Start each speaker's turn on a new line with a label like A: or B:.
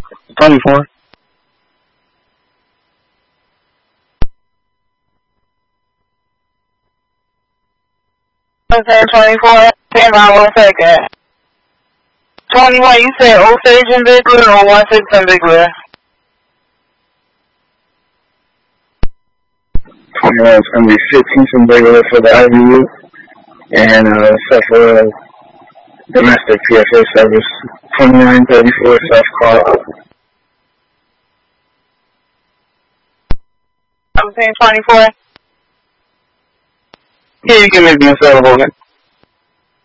A: 24.
B: Okay, 24. Stand by 1 second. 21, you said Osage in Big Clear or 16 in Big Clear?
A: 21 is going to be 15th and Bigler for the IVU, and set for domestic PSA service, 2934 South Carl.
B: I'm saying 24.
A: Yeah, you can make me available again.